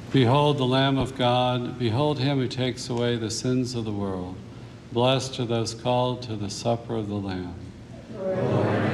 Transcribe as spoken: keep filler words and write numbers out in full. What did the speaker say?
Behold the Lamb of God, behold him who takes away the sins of the world. Blessed are those called to the supper of the Lamb. Lord,